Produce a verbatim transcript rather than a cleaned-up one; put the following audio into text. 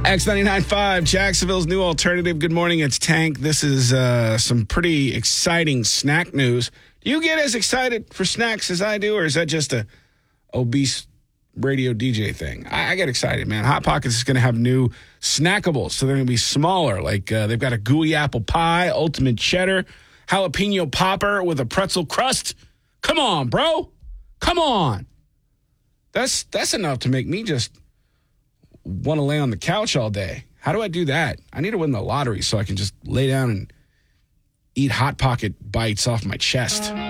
X ninety-nine point five, Jacksonville's new alternative. Good morning, it's Tank. This is uh, some pretty exciting snack news. Do you get as excited for snacks as I do, or is that just a obese radio D J thing? I, I get excited, man. Hot Pockets is going to have new snackables, so they're going to be smaller. Like uh, they've got a gooey apple pie, ultimate cheddar, jalapeno popper with a pretzel crust. Come on, bro. Come on. That's that's enough to make me just want to lay on the couch all day. How do I do that? I need to win the lottery so I can just lay down and eat Hot Pocket bites off my chest.